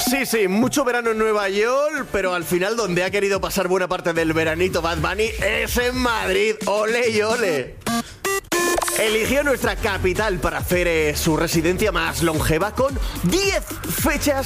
Sí, mucho verano en Nueva York, pero al final donde ha querido pasar buena parte del veranito Bad Bunny es en Madrid. ¡Ole y ole! Eligió nuestra capital para hacer su residencia más longeva con 10 fechas